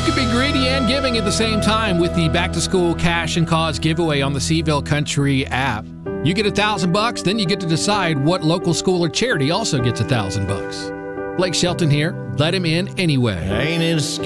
can be greedy and giving at the same time with the back-to-school cash and cause giveaway on the Seaville Country app. You get $1,000, then you get to decide what local school or charity also gets $1,000. Blake Shelton here. Let him in anyway. Ain't it